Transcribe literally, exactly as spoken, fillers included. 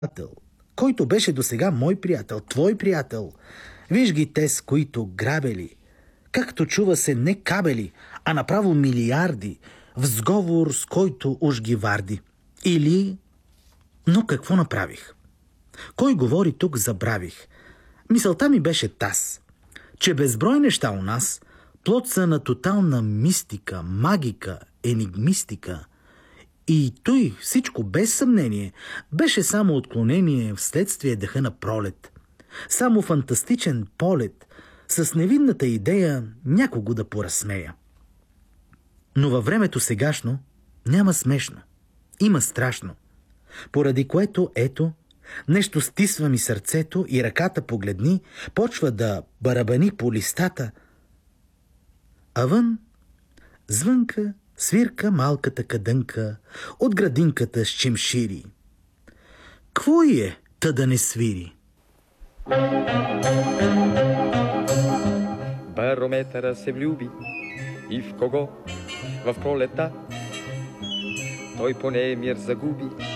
приятел, който беше досега мой приятел, твой приятел. Виж ги те, с които грабели. Както чува се не кабели, а направо милиарди, в сговор с който уж ги варди. Или... Но какво направих? Кой говори тук, забравих. Мисълта ми беше таз, че безброй неща у нас плод са на тотална мистика, магика, енигмистика. И той всичко без съмнение беше само отклонение вследствие дъха на пролет. Само фантастичен полет с невинната идея някого да поразсмея. Но във времето сегашно няма смешно, има страшно, поради което ето нещо стисва ми сърцето и ръката, погледни, почва да барабани по листата, а вън звънка свирка малката кадънка от градинката с чимшири. Кво е, та да не свири? Барометъра се влюби и в кого? В пролета. Той по нея мир загуби